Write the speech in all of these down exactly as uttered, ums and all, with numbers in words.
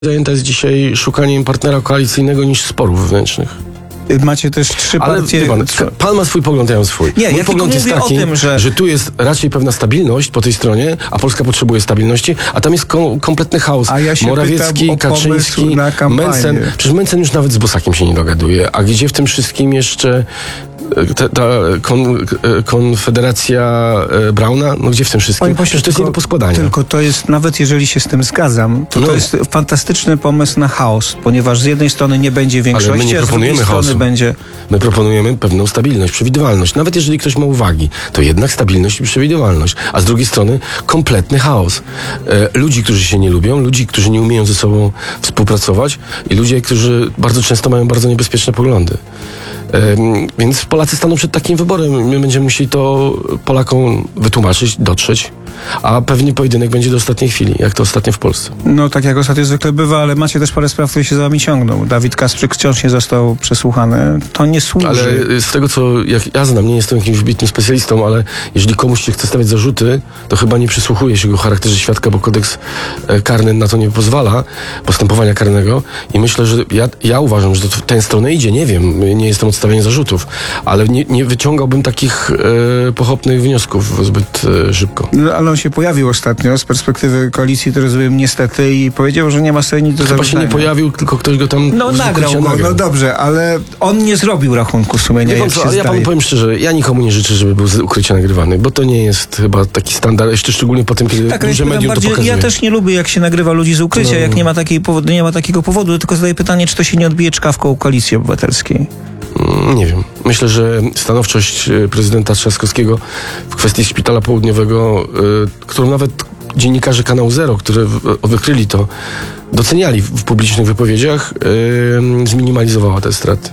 Zajęta jest dzisiaj szukaniem partnera koalicyjnego niż sporów wewnętrznych. Macie też trzy Ale partie... pan, pan ma swój pogląd, ja mam swój. Nie, Mój ja pogląd jest mówię taki, o tym, że... że tu jest raczej pewna stabilność po tej stronie, a Polska potrzebuje stabilności, a tam jest kom, kompletny chaos. A ja się Morawiecki, Kaczyński, Mencen. Przecież Mencen już nawet z Bosakiem się nie dogaduje. A gdzie w tym wszystkim jeszcze ta, ta kon, konfederacja Brauna? No gdzie w tym wszystkim? Przecież to jest nie do poskładania. Tylko to jest, nawet jeżeli się z tym zgadzam, to no. to jest fantastyczny pomysł na chaos, ponieważ z jednej strony nie będzie większości, ale my nie a z drugiej strony chaosu. będzie... My proponujemy pewną stabilność, przewidywalność. Nawet jeżeli ktoś ma uwagi, to jednak stabilność i przewidywalność. A z drugiej strony kompletny chaos. E, ludzi, którzy się nie lubią, ludzi, którzy nie umieją ze sobą współpracować i ludzie, którzy bardzo często mają bardzo niebezpieczne poglądy. E, więc Polacy staną przed takim wyborem. My będziemy musieli to Polakom wytłumaczyć, dotrzeć, a pewnie pojedynek będzie do ostatniej chwili, jak to ostatnio w Polsce. No tak jak ostatnio zwykle bywa, ale macie też parę spraw, które się za wami ciągną. Dawid Kasprzyk wciąż nie został przesłuchany. To nie służy. Ale z tego, co jak ja znam, nie jestem jakimś wybitnym specjalistą, ale jeżeli komuś się chce stawiać zarzuty, to chyba nie przysłuchuje się go w charakterze świadka, bo kodeks karny na to nie pozwala, postępowania karnego. I myślę, że ja, ja uważam, że to w tę stronę idzie. Nie wiem, nie jestem od stawiania zarzutów, ale nie, nie wyciągałbym takich e, pochopnych wniosków zbyt e, szybko. No, ale on się pojawił ostatnio z perspektywy koalicji, to rozumiem niestety, i powiedział, że nie ma sobie nic do zarzucenia. Chyba się nie pojawił, tylko ktoś go tam... No nagrał go, no dobrze, ale on nie zrobił rachunku sumienia, jak się ale ja zdaje. panu powiem szczerze, ja nikomu nie życzę, żeby był z ukrycia nagrywany, bo to nie jest chyba taki standard, jeszcze szczególnie po tym, kiedy tak, duże medium bardziej, to pokazuje. Ja też nie lubię, jak się nagrywa ludzi z ukrycia, no. jak nie ma, takiej powodu, nie ma takiego powodu, tylko zadaję pytanie, czy to się nie odbije czkawką Koalicji Obywatelskiej. Nie wiem. Myślę, że stanowczość prezydenta Trzaskowskiego w kwestii szpitala południowego, którą nawet dziennikarze Kanału Zero, które wykryli to, doceniali w publicznych wypowiedziach, zminimalizowała te straty.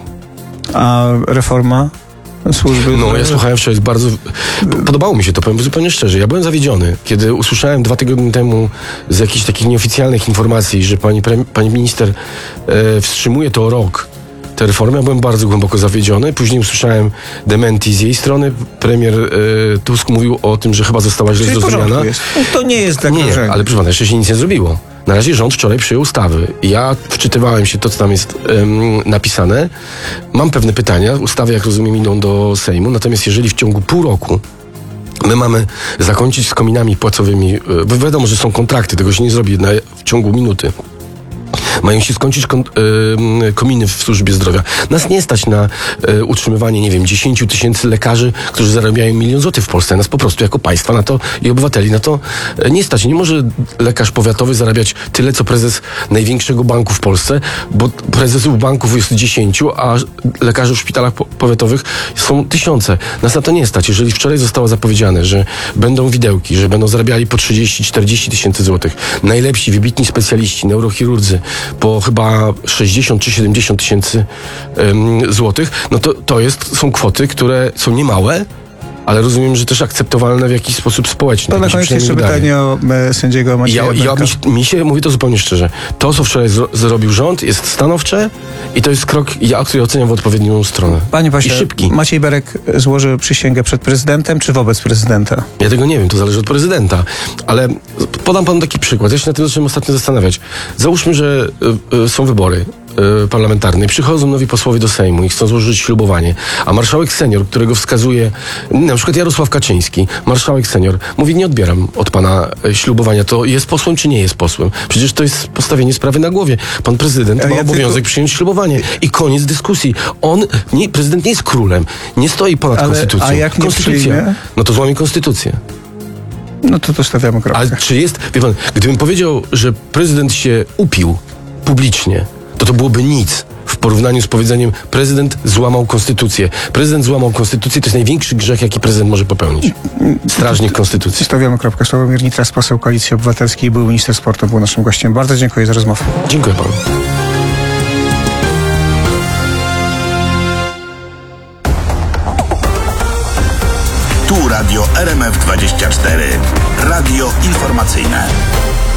A reforma służby? No, ja słuchałem wczoraj bardzo... Podobało mi się to, powiem zupełnie szczerze. Ja byłem zawiedziony, kiedy usłyszałem dwa tygodnie temu z jakichś takich nieoficjalnych informacji, że pani, pre, pani minister e, wstrzymuje to o rok. Te reformy, ja byłem bardzo głęboko zawiedziony. Później usłyszałem dementi z jej strony. Premier e, Tusk mówił o tym, że chyba została źle zrozumiana. To nie jest tak. Nie, ale proszę pana, jeszcze się nic nie zrobiło. Na razie rząd wczoraj przyjął ustawy. Ja wczytywałem się to, co tam jest um, napisane. Mam pewne pytania. Ustawy, jak rozumiem, idą do Sejmu. Natomiast jeżeli w ciągu pół roku my mamy zakończyć z kominami płacowymi, bo wiadomo, że są kontrakty, tego się nie zrobi na, w ciągu minuty. Mają się skończyć kon, y, kominy w służbie zdrowia. Nas nie stać na y, utrzymywanie, nie wiem, dziesięciu tysięcy lekarzy, którzy zarabiają milion złotych w Polsce. Nas po prostu jako państwa na to i obywateli na to y, nie stać. Nie może lekarz powiatowy zarabiać tyle, co prezes największego banku w Polsce, bo prezesów banków jest dziesięciu, a lekarzy w szpitalach po- powiatowych są tysiące. Nas na to nie stać. Jeżeli wczoraj zostało zapowiedziane, że będą widełki, że będą zarabiali po trzydzieści czterdzieści tysięcy złotych, najlepsi, wybitni specjaliści, neurochirurdzy, po chyba sześćdziesiąt czy siedemdziesiąt tysięcy um, złotych, no to, to jest, są kwoty, które są niemałe, ale rozumiem, że też akceptowalne w jakiś sposób społecznie. To na koniec jeszcze pytanie o e, sędziego Macieja ja, ja, mi, mi się, mówię to zupełnie szczerze, to, co wczoraj zro, zrobił rząd, jest stanowcze i to jest krok, ja, który oceniam w odpowiednią stronę. Panie pośle, I szybki. Maciej Berek złoży przysięgę przed prezydentem, czy wobec prezydenta? Ja tego nie wiem, to zależy od prezydenta, ale podam panu taki przykład. Ja się na tym zacząłem ostatnio zastanawiać. Załóżmy, że y, y, są wybory parlamentarnej, przychodzą nowi posłowie do Sejmu i chcą złożyć ślubowanie, a marszałek senior, którego wskazuje na przykład Jarosław Kaczyński, marszałek senior, mówi: nie odbieram od pana ślubowania, to jest posłem czy nie jest posłem? Przecież to jest postawienie sprawy na głowie. Pan prezydent ma ja obowiązek tylko... przyjąć ślubowanie i koniec dyskusji. On, nie, prezydent nie jest królem, nie stoi ponad Ale, konstytucją. A jak nie Konstytucja, przyjmie? no to złamie konstytucję. No to to stawiamy kropkę. Ale czy jest, wie pan, gdybym powiedział, że prezydent się upił publicznie, to to byłoby nic w porównaniu z powiedzeniem: prezydent złamał konstytucję. Prezydent złamał konstytucję, to jest największy grzech, jaki prezydent może popełnić. Strażnik konstytucji. Stawiamy kropkę. Sławomir Nitras, poseł Koalicji Obywatelskiej, był minister sportu, był naszym gościem. Bardzo dziękuję za rozmowę. Dziękuję panu. Tu Radio R M F dwadzieścia cztery. Radio informacyjne.